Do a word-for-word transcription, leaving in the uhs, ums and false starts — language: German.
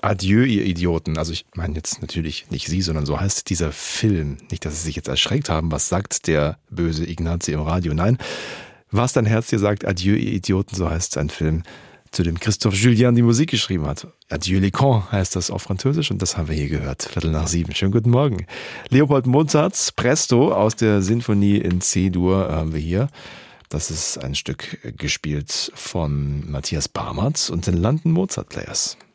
Adieu, ihr Idioten. Also ich meine jetzt natürlich nicht Sie, sondern so heißt dieser Film. Nicht, dass Sie sich jetzt erschreckt haben, was sagt der böse Ignazi im Radio. Nein, was dein Herz dir sagt, Adieu, ihr Idioten, so heißt ein Film, zu dem Christophe Julien die Musik geschrieben hat. Adieu les cons heißt das auf Französisch und das haben wir hier gehört. Viertel nach sieben. Schönen guten Morgen. Leopold Mozarts Presto aus der Sinfonie in C-Dur haben wir hier. Das ist ein Stück gespielt von Matthias Barmert und den London Mozart Players.